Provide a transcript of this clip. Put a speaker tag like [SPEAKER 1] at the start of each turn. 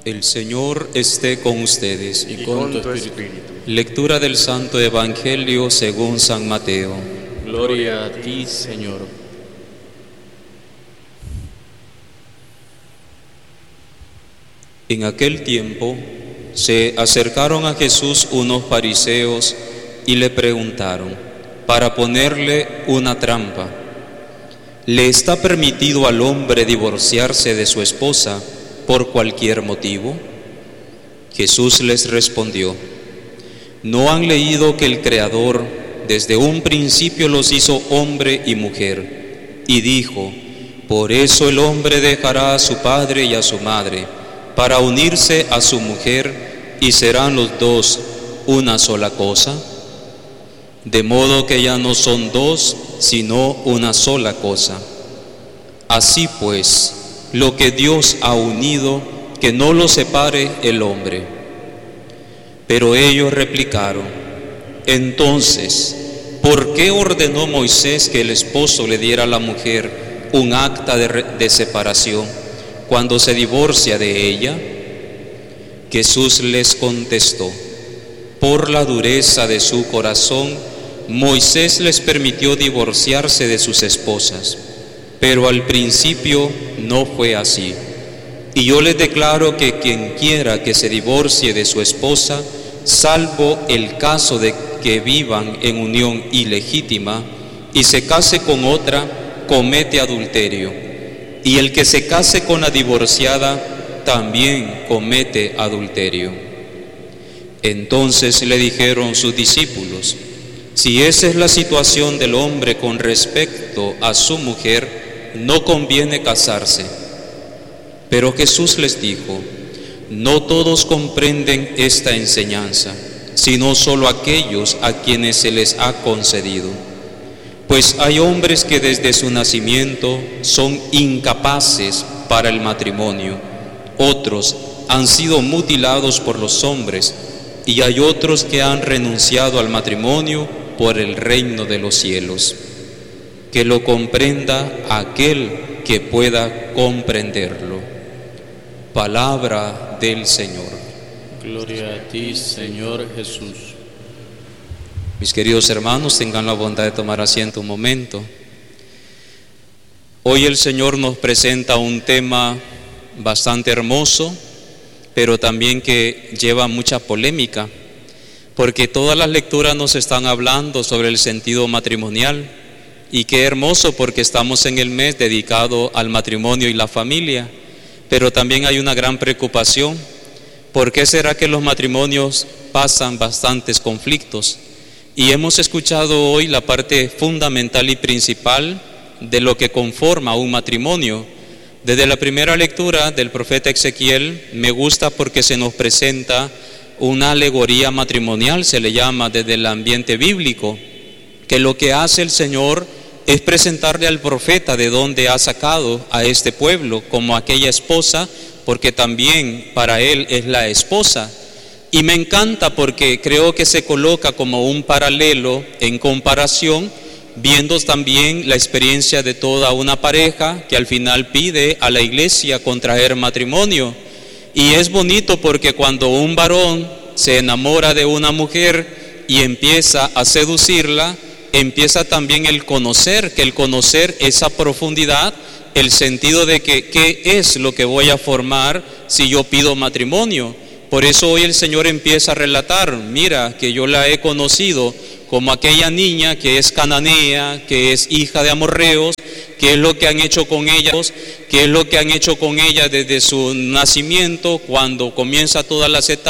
[SPEAKER 1] El Señor esté con ustedes.
[SPEAKER 2] Y con tu espíritu.
[SPEAKER 1] Lectura del Santo Evangelio según San Mateo.
[SPEAKER 2] Gloria a ti, Señor.
[SPEAKER 1] En aquel tiempo se acercaron a Jesús unos fariseos y le preguntaron, para ponerle una trampa: ¿le está permitido al hombre divorciarse de su esposa por cualquier motivo? Jesús les respondió: ¿no han leído que el Creador desde un principio los hizo hombre y mujer? Y dijo: por eso el hombre dejará a su padre y a su madre, para unirse a su mujer, y serán los dos una sola cosa. De modo que ya no son dos, sino una sola cosa. Así pues, lo que Dios ha unido, que no lo separe el hombre. Pero ellos replicaron: entonces, ¿por qué ordenó Moisés que el esposo le diera a la mujer un acta de separación cuando se divorcia de ella? Jesús les contestó: por la dureza de su corazón, Moisés les permitió divorciarse de sus esposas, pero al principio no fue así. Y yo les declaro que quien quiera que se divorcie de su esposa, salvo el caso de que vivan en unión ilegítima y se case con otra, comete adulterio. Y el que se case con la divorciada también comete adulterio. Entonces le dijeron sus discípulos: si esa es la situación del hombre con respecto a su mujer, no conviene casarse. Pero Jesús les dijo: no todos comprenden esta enseñanza, sino solo aquellos a quienes se les ha concedido. Pues hay hombres que desde su nacimiento son incapaces para el matrimonio, otros han sido mutilados por los hombres, y hay otros que han renunciado al matrimonio por el reino de los cielos. Que lo comprenda aquel que pueda comprenderlo. Palabra del Señor.
[SPEAKER 2] Gloria a ti, Señor Jesús.
[SPEAKER 1] Mis queridos hermanos, tengan la bondad de tomar asiento un momento. Hoy el Señor nos presenta un tema bastante hermoso, pero también que lleva mucha polémica, porque todas las lecturas nos están hablando sobre el sentido matrimonial. Y qué hermoso, porque estamos en el mes dedicado al matrimonio y la familia, pero también hay una gran preocupación. ¿Por qué será que los matrimonios pasan bastantes conflictos? Y hemos escuchado hoy la parte fundamental y principal de lo que conforma un matrimonio. Desde la primera lectura del profeta Ezequiel me gusta porque se nos presenta una alegoría matrimonial, se le llama desde el ambiente bíblico, que lo que hace el Señor es presentarle al profeta de dónde ha sacado a este pueblo, como aquella esposa, porque también para él es la esposa. Y me encanta porque creo que se coloca como un paralelo en comparación, viendo también la experiencia de toda una pareja que al final pide a la iglesia contraer matrimonio. Y es bonito porque cuando un varón se enamora de una mujer y empieza a seducirla, empieza también el conocer, que el conocer esa profundidad, el sentido de que qué es lo que voy a formar si yo pido matrimonio. Por eso hoy el Señor empieza a relatar: mira, que yo la he conocido como aquella niña que es cananea, que es hija de amorreos, qué es lo que han hecho con ellos, qué es lo que han hecho con ella desde su nacimiento, cuando comienza todas las etapas